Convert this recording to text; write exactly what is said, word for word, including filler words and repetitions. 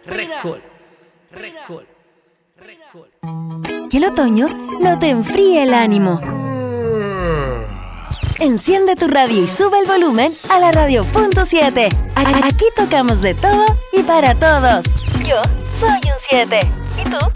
Recol, recol, recol. Que el otoño no te enfríe el ánimo. Enciende tu radio y sube el volumen a la radio punto siete. Aquí tocamos de todo y para todos. Yo soy un siete. ¿Y tú?